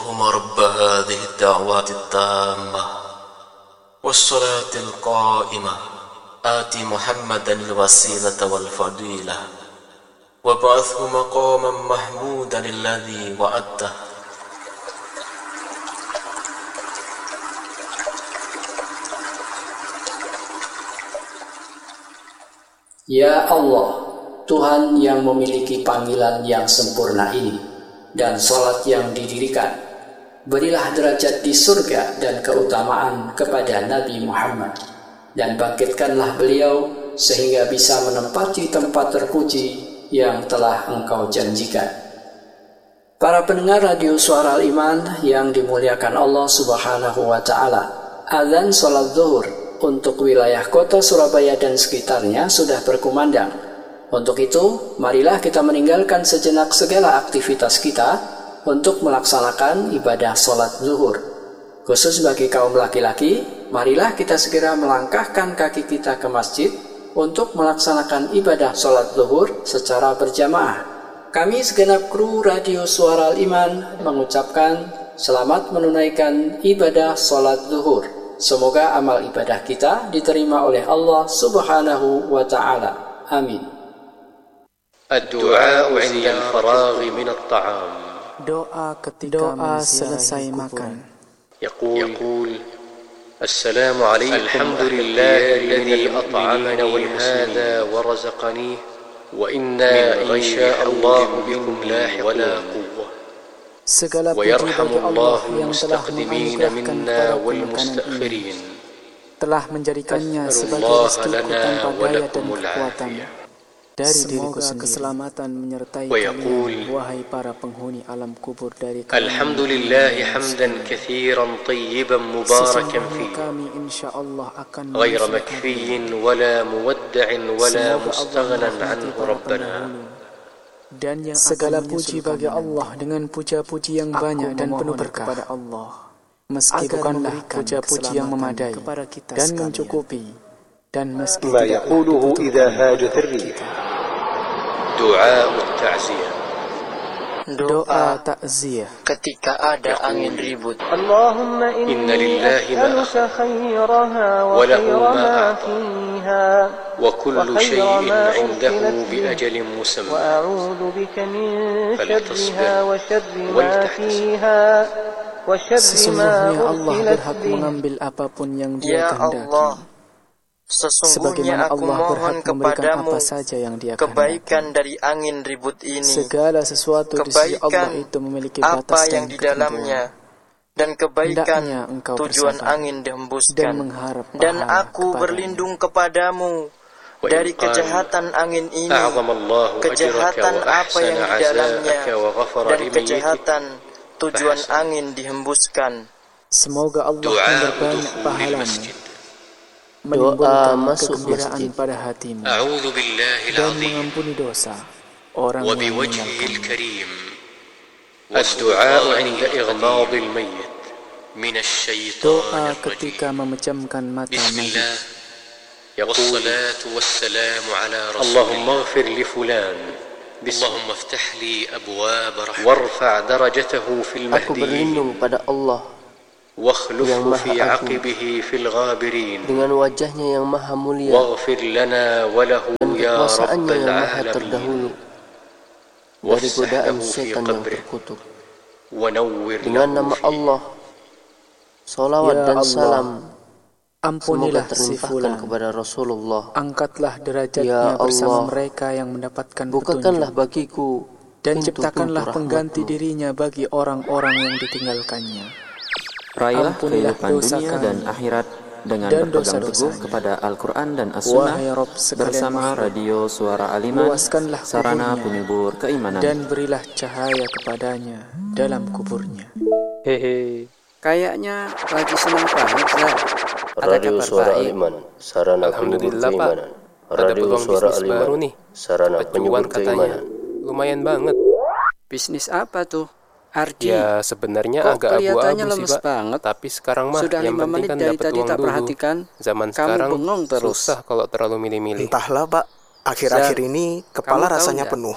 اللهم رب هذه الدعوات التامة والصلاة القائمة آت محمدا الوسيلة والفضيلة وابعثه مقاما محمودا الذي وعدته. Ya Allah, Tuhan yang memiliki panggilan yang sempurna ini dan salat yang didirikan, berilah derajat di surga dan keutamaan kepada Nabi Muhammad, dan bangkitkanlah beliau sehingga bisa menempati tempat terpuji yang telah Engkau janjikan. Para pendengar radio Suara Al-Iman yang dimuliakan Allah Subhanahu wa Ta'ala, azan salat zuhur untuk wilayah kota Surabaya dan sekitarnya sudah berkumandang. Untuk itu, marilah kita meninggalkan sejenak segala aktivitas kita untuk melaksanakan ibadah sholat zuhur. Khusus bagi kaum laki-laki, marilah kita segera melangkahkan kaki kita ke masjid untuk melaksanakan ibadah sholat zuhur secara berjamaah. Kami segenap kru Radio Suara Al-Iman mengucapkan selamat menunaikan ibadah sholat zuhur. Semoga amal ibadah kita diterima oleh Allah Subhanahu wa Ta'ala. Amin. Ad-du'a 'inda al-faragh min at-ta'am. Doa ketika selesai makan. يقول السلام عليكم الحمد لله الذي أطعمنا ولهذا ورزقني وإنا إن شاء الله بكم لاحقون Segala puji bagi Allah yang telah menganugerahkan kepadaku makanan ini, telah menjadikannya sebagai rezekiku tanpa daya dan kekuatan dari diriku sendiri. Keselamatan menyertai kalian, wahai para penghuni alam kubur dari kalian. Alhamdulillah hamdan katsiran tayyiban mubarakan fihi, kami insyaallah akan غير مكفي ولا مودع ولا مستغنى عنه ربنا. Dan yang segala puji bagi Allah dengan puja-puji yang banyak dan penuh berkah kepada Allah, meski bukanlah puja-puji yang memadai dan mencukupi, dan meski tidak doa takziah ketika ada angin ribut. Inna lillahi ma akhadha wa lahu ma a'ta wa kullu shay'in 'indahu bi ajalin musamma sesungguhnya Allah berhak mengambil apapun yang Dia kehendaki. Sesungguhnya aku mohon kepadamu kebaikan dari angin ribut ini. Segala sesuatu di sisi Allah itu memiliki batas yang di dalamnya, dan kebaikan tujuan angin dihembuskan. Dan aku berlindung kepadamu dari kejahatan angin ini, kejahatan apa yang di dalamnya, dan kejahatan tujuan angin dihembuskan. Semoga Allah memperbanyak pahalamu, menimbulkan kegembiraan pada hatimu, dan mengampuni dosa orang yang meninggalkanmu. Doa ketika memejamkan mata mayit. Allahumma ighfir li fulan, Allahumma iftah li abwaab rahmah, warfa' darajatahu fil mahdiyyin. Aku berlindung pada Allah yang maha agung dengan wajahnya yang maha mulia dan kekuasaannya yang maha terdahulu dari godaan setan yang terkutuk. Dengan nama Allah, salawat dan salam ampunilah si fulan kepada Rasulullah. Angkatlah derajatnya bersama mereka yang mendapatkan bukakanlah bagiku dan ciptakanlah pengganti dirinya bagi orang-orang yang ditinggalkannya. Raihlah kehidupan dunia dan akhirat dengan berpegang teguh kepada Al-Quran dan As-Sunnah bersama Radio Suara Al-Iman, sarana penyubur keimanan. Dan berilah cahaya kepadanya dalam kuburnya. Hehe, kayaknya lagi senang banget lah. Radio Suara Al-Iman, sarana penyubur keimanan. Radio Suara Al-Iman, sarana penyubur keimanan. Lumayan banget. Bisnis apa tuh? Ardi, ya sebenarnya agak abu-abu sih, Pak. Tapi sekarang mah sudah yang penting kan dapat uang dulu. Zaman sekarang susah kalau terlalu milih-milih. Entahlah, Pak. Akhir-akhir ini kepala rasanya penuh.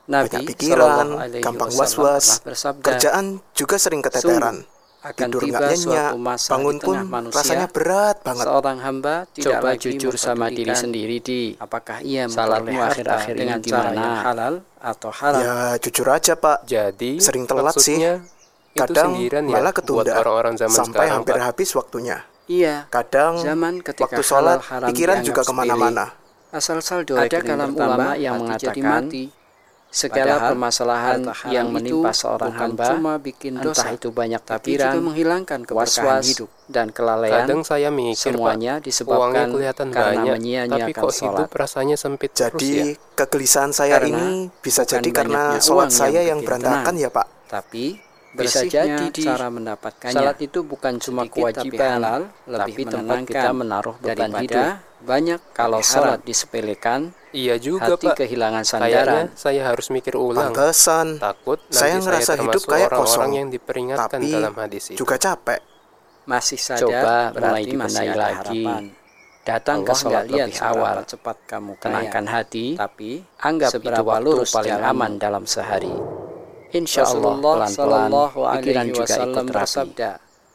banyak pikiran, gampang was-was, kerjaan juga sering keteteran. Tidur nggak nyenyak, bangun pun rasanya berat banget. Seorang hamba coba jujur sama diri sendiri apakah ia salatmu akhir-akhir dengan cara yang halal atau haram? Ya jujur aja Pak, jadi sering telat sih. Kadang malah ketunda sampai hampir habis waktunya. Iya, kadang waktu sholat pikiran juga kemana-mana. Asal-asal ada kalam ulama yang mengatakan segala permasalahan yang menimpa seorang hamba cuma bikin dosa, entah itu banyak pikiran, juga menghilangkan keberkahan hidup dan kelalaian. Kadang saya mikir, semuanya disebabkan karena menyia-nyiakan sholat. Rasanya sempit jadi terus ya? Kegelisahan saya ini bisa jadi karena sholat saya yang berantakan ya Pak. Tapi bisa jadi cara mendapatkannya. Salat itu bukan cuma kewajiban, halal, tapi tempat kita menaruh beban hidup. Banyak kalau salat disepelekan, iya juga hati Pak, kehilangan sandaran. Saya harus mikir ulang. Pantesan Takut saya ngerasa hidup kayak kosong, yang diperingatkan tapi dalam hadis itu. juga capek. Masih saja coba mulai dibenahi lagi. Datang ke sholat lebih awal, cepat kamu tenangkan hati, tapi anggap itu waktu paling aman dalam sehari. Insya Allah pelan-pelan pikiran juga ikut rapi.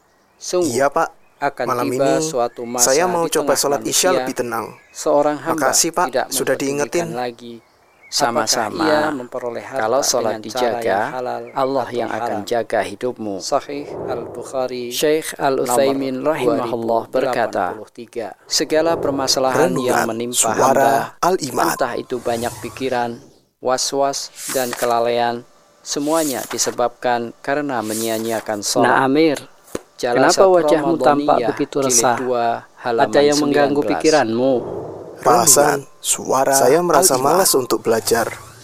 Iya Pak, malam ini saya mau coba sholat isya lebih tenang. Seorang hamba makasih Pak, sudah diingetin. Sama-sama memperoleh kalau sholat dijaga, Allah yang akan jaga hidupmu. Sahih Al-Bukhari. Syekh Al-Utsaimin rahimahullah berkata, segala permasalahan yang menimpa hamba, entah itu banyak pikiran, was-was dan kelalaian, semuanya disebabkan karena menyia-nyiakan sholat. Nah Amir, kenapa wajahmu tampak begitu resah? Ada yang mengganggu pikiranmu? Perasaan, suara, saya merasa malas untuk belajar.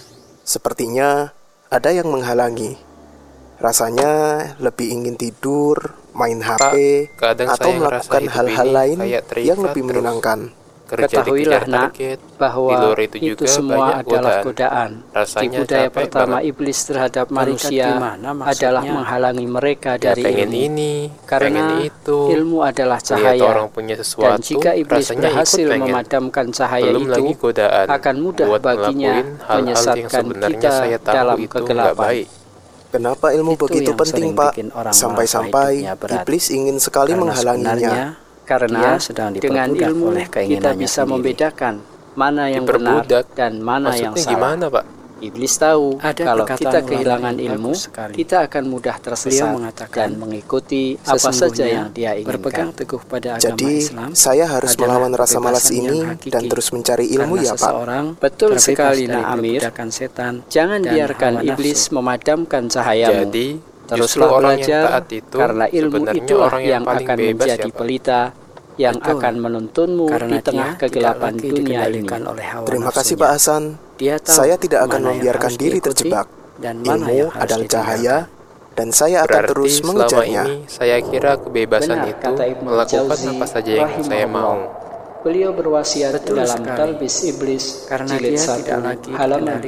Sepertinya ada yang menghalangi. Rasanya lebih ingin tidur, main HP, atau melakukan hal-hal lain yang lebih menyenangkan. Ketahuilah nak, bahwa itu semua adalah godaan. Tipu daya pertama iblis terhadap manusia adalah menghalangi mereka dari ilmu. Karena ilmu adalah cahaya, dan jika iblis berhasil memadamkan cahaya itu, akan mudah baginya menyesatkan kita dalam kegelapan. Kenapa ilmu begitu penting Pak? Sampai-sampai iblis ingin sekali menghalanginya. Karena dengan ilmu kita bisa membedakan mana yang benar dan mana yang salah. Gimana, Pak? Iblis tahu kalau kita kehilangan ilmu, kita akan mudah tersesat dan mengikuti apa saja yang dia inginkan. Berpegang teguh pada agama Islam. Jadi saya harus melawan rasa malas ini dan terus mencari ilmu ya Pak. Betul sekali nak Amir. Jangan biarkan iblis memadamkan cahayamu. Teruslah belajar, karena ilmu itulah yang akan menjadi pelita yang akan menuntunmu di tengah kegelapan dunia ini. Terima kasih Pak Hasan. Saya tidak akan membiarkan diri terjebak. Ilmu adalah cahaya, dan saya akan terus mengejarnya. Saya kira kebebasan itu melakukan apa saja yang saya mau. Beliau berwasiat dalam Talbis Iblis jilid 1 halaman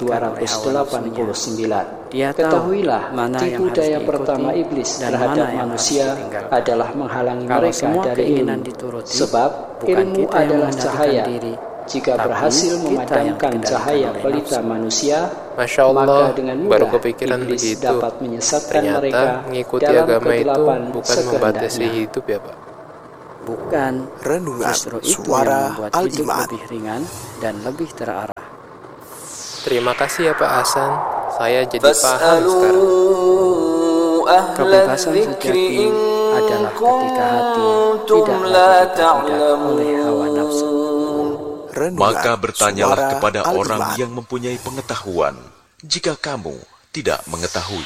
289. Ketahuilah, tipu daya pertama iblis terhadap manusia adalah menghalangi mereka dari ilmu. Sebab ilmu adalah cahaya. Jika berhasil memadamkan cahaya pelita manusia, maka dengan mudah iblis dapat menyesatkan mereka dalam kegelapan sekehendaknya. Hidup ya Pak. Bukan, renungan justru itu suara yang membuat hidup lebih ringan dan lebih terarah. Terima kasih ya Pak Hasan, saya jadi paham sekarang. Kebebasan sejati adalah ketika hati tidak lagi tergoda oleh hawa nafsu. Maka bertanyalah kepada orang yang mempunyai pengetahuan, jika kamu tidak mengetahui.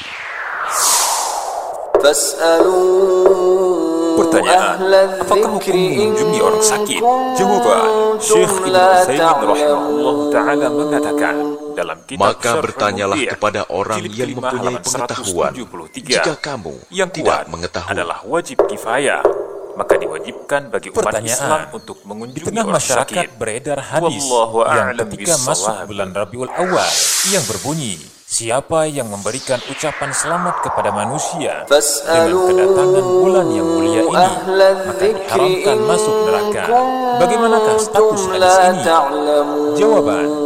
Pertanyaan, apakah hukum mengunjungi orang sakit? Jawaban, Syekh Ibnu Utsaimin rahimahullah ta'ala mengatakan dalam kitab maka bertanyalah kepada orang yang mempunyai pengetahuan, jika kamu tidak mengetahui. Adalah wajib kifayah, maka diwajibkan bagi umat Islam untuk mengunjungi orang sakit. Beredar hadis yang ketika masuk bulan Rabiul Awal yang berbunyi, siapa yang memberikan ucapan selamat kepada manusia dengan kedatangan bulan yang mulia ini, maka diharamkan masuk neraka. Bagaimanakah status hadis ini? Jawaban,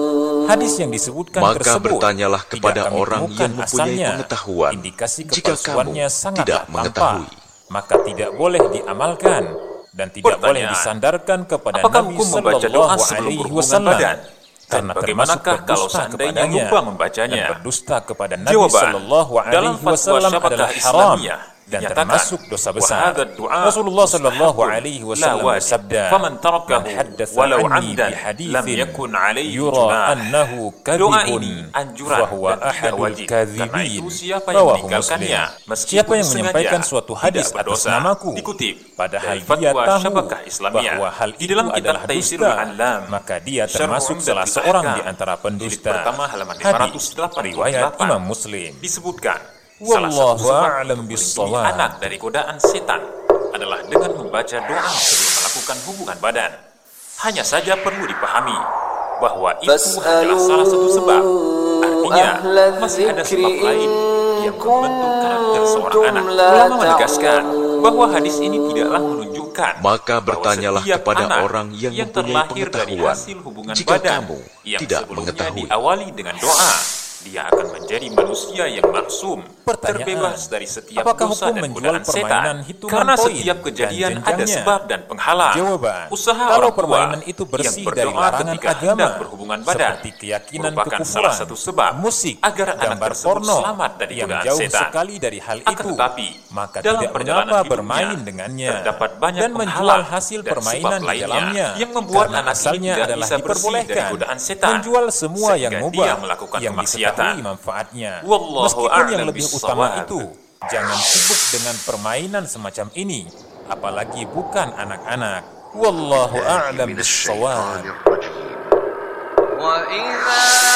Hadis yang disebutkan maka tersebut bertanyalah kepada tidak kami orang temukan yang mempunyai asalnya. pengetahuan. Indikasi Jika kamu kepalsuannya sangatlah tidak tampak, mengetahui, maka tidak boleh diamalkan dan tidak boleh disandarkan kepada apakah Nabi hukum membaca doa Sallallahu sebelum Alaihi berhubungan Wasallam? badan? Dan Karena bagaimanakah kalau berdusta seandainya kepadanya lupa membacanya? dan berdusta kepada Nabi Jawaban, Sallallahu dalam Alaihi fatwa Wasallam Syabakah adalah haram Islamiyah dan dinyatakan, termasuk dosa besar. "Wahada du'a Rasulullah Sallallahu mustahabun Alaihi la Wasallam wajib. bersabda, Faman tarakahu "Man haddatsa walau anni amdan bihaditsin lam yakun alaihi yura junah." annahu Doa kadhibun ini anjuran fahuwa dan tidak ahadul wajib. Karena kadzibin." itu siapa yang Rawahu meninggalkannya Muslim. meskipun Siapa yang sengaja menyampaikan suatu hadis tidak atas berdosa. namaku Dikutip padahal dari dia fatwa tahu Syabakah Islamiyah bahwa hal di itu dalam kitab adalah Taisirul dusta, Alam, maka dia Syarh termasuk Umdatul salah seorang Ahkam, di antara jilid pendusta. pertama halaman Hadis 588. riwayat Imam Muslim. Disebutkan salah satu Wallahu sebab a'lam untuk bissawab. melindungi anak dari godaan setan adalah dengan membaca doa sebelum melakukan hubungan badan. Hanya saja perlu dipahami bahwa itu hanyalah salah satu sebab. Artinya masih ada sebab lain yang membentuk karakter seorang anak. Ulama menegaskan bahwa hadis ini tidaklah menunjukkan maka bahwa bertanyalah setiap kepada anak orang yang mempunyai terlahir dari pengetahuan. hasil hubungan Jika badan kamu yang tidak sebelumnya mengetahui, diawali dengan doa, dia akan menjadi manusia yang maksum, Pertanyaan, terbebas dari setiap apakah dosa hukum dan menjual godaan permainan setan. hitungan Karena poin setiap kejadian dan ada jenjangnya? sebab dan penghalang. Jawaban, Usaha kalau orang tua permainan itu yang bersih dari berdoa larangan ketika agama, hendak berhubungan badan seperti keyakinan merupakan kekufuran, salah satu sebab musik, agar anak gambar tersebut porno selamat dari yang godaan jauh setan. sekali dari hal Akan itu, tetapi, maka dalam tidak perjalanan mengapa hidupnya, bermain dengannya terdapat banyak dan menjual penghalang hasil dan permainan sebab di lainnya dalamnya yang membuat karena anak ini asalnya tidak adalah bisa bersih dari diperbolehkan godaan setan, menjual semua yang sehingga mubah dia melakukan yang kemaksiatan. diketahui manfaatnya. Wallahu Meskipun yang a'lam lebih utama bissawab. itu, jangan sibuk dengan permainan semacam ini, apalagi bukan anak-anak. Wallahu a'lam bissawab.